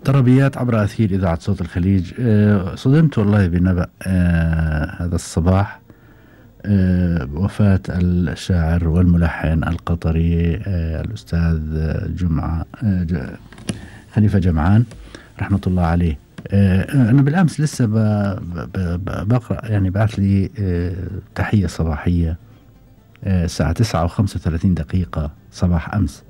طربيات عبر أثير إذاعة صوت الخليج. صدمت والله بنبأ هذا الصباح، وفاة الشاعر والملحن القطري الأستاذ خليفة جمعان رحمة الله عليه. أنا بالأمس لسه بقرأ، يعني بعث لي تحية صباحية الساعة 9:35 صباح أمس،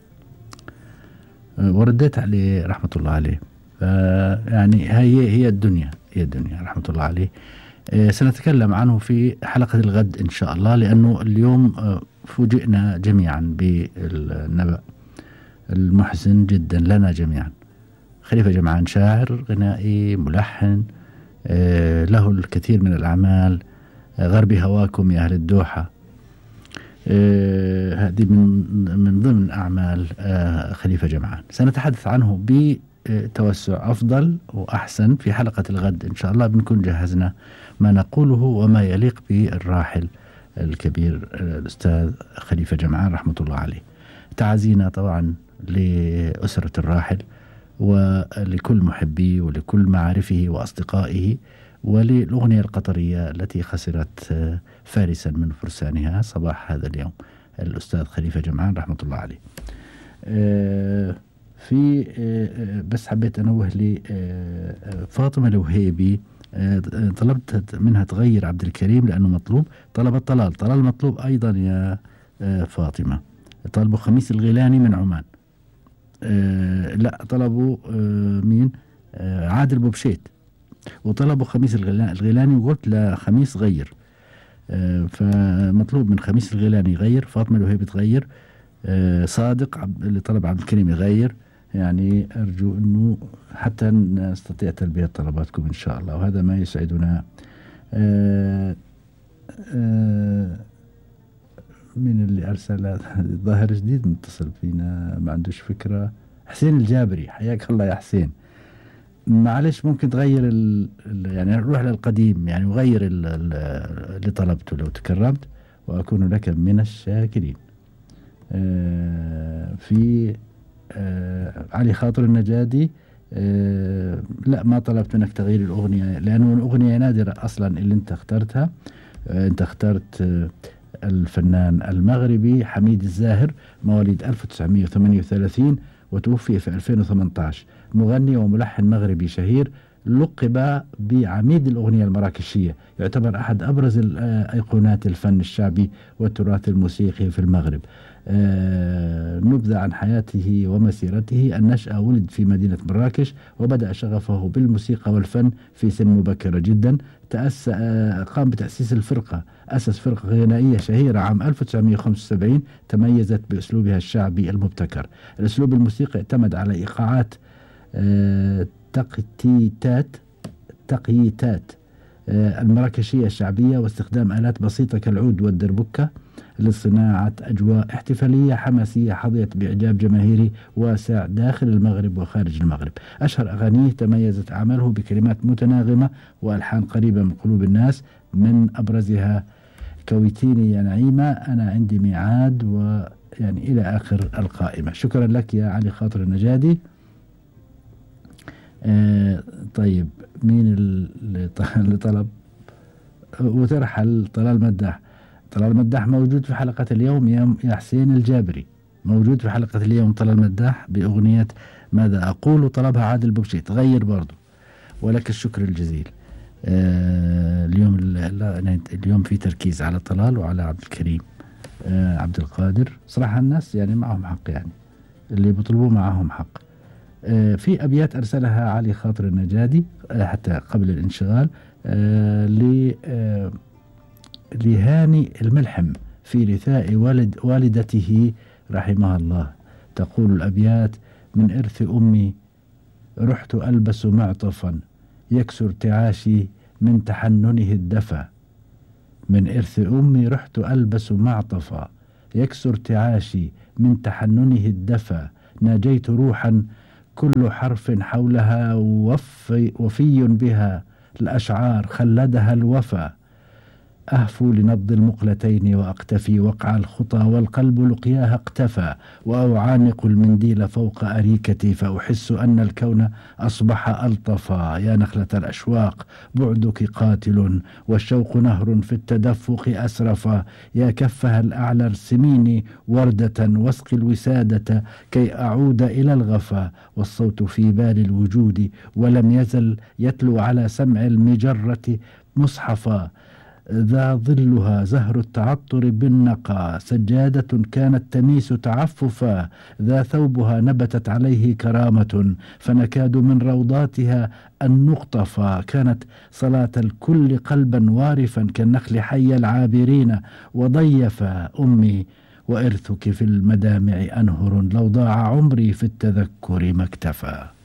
ورديت عليه رحمة الله عليه. يعني هي الدنيا رحمة الله عليه. سنتكلم عنه في حلقة الغد إن شاء الله، لأنه اليوم فوجئنا جميعا بالنبأ المحزن جدا لنا جميعا. خليفة جمعان شاعر غنائي ملحن، له الكثير من الأعمال، غربي هواكم يا أهل الدوحة، هذه من ضمن أعمال خليفة جمعان. سنتحدث عنه بتوسع أفضل وأحسن في حلقة الغد إن شاء الله. بنكون جهزنا ما نقوله وما يليق بالراحل الكبير الأستاذ خليفة جمعان رحمة الله عليه. تعزينا طبعا لأسرة الراحل ولكل محبيه ولكل معارفه وأصدقائه، وللأغنية القطرية التي خسرت فارسا من فرسانها صباح هذا اليوم، الأستاذ خليفة جمعان رحمة الله عليه. في بس حبيت أنوه لي فاطمة الوهيبي، طلبت منها تغير عبد الكريم لأنه مطلوب. طلبت طلال مطلوب أيضا يا فاطمة. طلبوا خميس الغيلاني من عمان، لا طلبوا مين، عادل بوبشيت، وطلبوا خميس الغيلاني، وقلت لا خميس غير. فمطلوب من خميس الغيلاني يغير، فاطمة الوهيبي تغير، صادق اللي طلب عبد الكريم يغير. يعني أرجو أنه حتى نستطيع تلبية طلباتكم إن شاء الله، وهذا ما يسعدنا. من اللي أرسل ظاهر جديد متصل فينا ما عندوش فكرة، حسين الجابري، حياك الله يا حسين. معلش ممكن تغير يعني نروح للقديم يعني، وغير اللي طلبته لو تكرمت، وأكون لك من الشاكرين. في علي خاطر النجادي، لا ما طلبت منك تغيير الأغنية، لأنه الأغنية نادرة أصلا اللي انت اخترتها. انت اخترت الفنان المغربي حميد الزاهر، مواليد 1938 وتوفي في 2018، مغني وملحن مغربي شهير، لقب بعميد الأغنية المراكشية، يعتبر أحد أبرز أيقونات الفن الشعبي والتراث الموسيقي في المغرب. نبذة عن حياته ومسيرته. النشأة، ولد في مدينة مراكش، وبدأ شغفه بالموسيقى والفن في سن مبكرة جدا. قام بتأسيس الفرقة، أسس فرقة غنائية شهيرة عام 1975 تميزت بأسلوبها الشعبي المبتكر. الأسلوب الموسيقي اعتمد على إيقاعات تقييتات المراكشية الشعبية، واستخدام آلات بسيطة كالعود والدربكة لصناعة أجواء احتفالية حماسية حظيت بإعجاب جماهيري واسع داخل المغرب وخارج المغرب. أشهر أغانيه تميزت أعماله بكلمات متناغمة وألحان قريبة من قلوب الناس، من أبرزها كويتيني يا نعيمة، أنا عندي ميعاد، ويعني إلى آخر القائمة. شكرا لك يا علي خاطر النجادي. طيب مين اللي طلب وترحل؟ طلال مداح موجود في حلقة اليوم يا حسين الجابري، موجود في حلقة اليوم طلال مداح بأغنية ماذا أقول، وطلبها عادل بوبشي تغير برضو، ولك الشكر الجزيل. اليوم في تركيز على طلال وعلى عبد الكريم عبد القادر. صراحة الناس يعني معهم حق، يعني اللي بيطلبوه معهم حق. في أبيات أرسلها علي خاطر النجادي حتى قبل الانشغال لهاني الملحم في رثاء والدته رحمها الله. تقول الأبيات: من إرث أمي رحت ألبس معطفا يكسر ارتعاشي من تحننه الدفا. من إرث أمي رحت ألبس معطفا يكسر ارتعاشي من تحننه الدفا. ناجيت روحا كل حرف حولها وفي بها الأشعار خلدها الوفا. أهفو لنبض المقلتين وأقتفي وقع الخطى والقلب لقياها اقتفى، وأعانق المنديل فوق أريكتي فأحس أن الكون أصبح ألطفا. يا نخلة الأشواق بعدك قاتل والشوق نهر في التدفق أسرفا. يا كفها الأعلى ارسميني وردة واسقي الوسادة كي أعود إلى الغفا. والصوت في بال الوجود ولم يزل يتلو على سمع المجرة مصحفا. ذا ظلها زهر التعطر بالنقى سجادة كانت تميس تعففا. ذا ثوبها نبتت عليه كرامة فنكاد من روضاتها أن نقطفا. كانت صلاة الكل قلبا وارفا كالنخل حي العابرين وضيفا. أمي وإرثك في المدامع أنهر لو ضاع عمري في التذكر ما اكتفى.